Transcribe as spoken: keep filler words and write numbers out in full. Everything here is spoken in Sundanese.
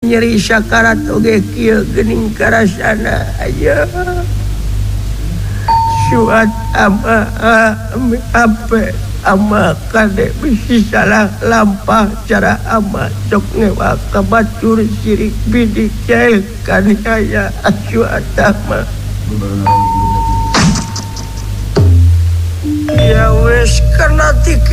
nyeri sakarat oge kieu geuning karasana aya suat ama ape ama kade bisi salah lampah cara ama cok ngewa kabatur sirik bidik jail kan aya suat ama ya wes karena